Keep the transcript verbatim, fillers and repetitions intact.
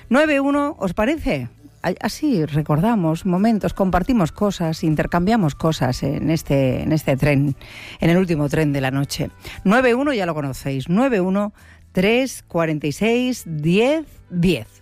nueve uno, ¿os parece? Así recordamos momentos, compartimos cosas, intercambiamos cosas en este, en este tren, en el último tren de la noche. nueve uno, ya lo conocéis, nueve uno, tres cuarenta y seis, diez, diez.